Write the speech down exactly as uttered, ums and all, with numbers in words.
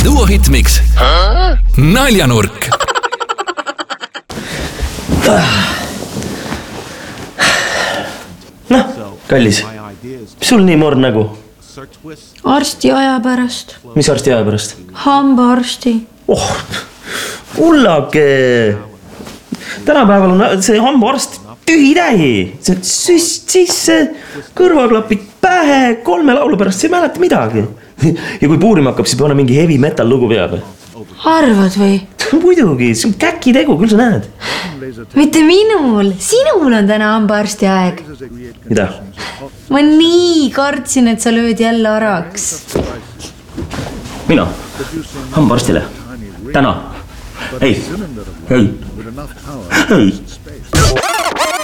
Duo Hitmix Naljanurk. Noh, kallis, mis sul nii morn nägu? Arsti aja pärast. Mis arsti aja pärast? Hambaarsti. Oh, ullake! Tänapäeval on see hambaarst tühi-tähi. See süst sisse, kõrvaklapid pähe, kolme laulu pärast, see ei mäleta midagi. Ja kui puurima hakkab, siis pane mingi heavy metal lugu peab. Arvad või? Muidugi, see on käki tegu, küll sa näed. Mitte minul, sinul on täna hambaarsti aeg. Mida? Ma nii kartsin, et sa lööd jälle araks. Mina? Hambaarstile? Täna? Ei, ei, ei.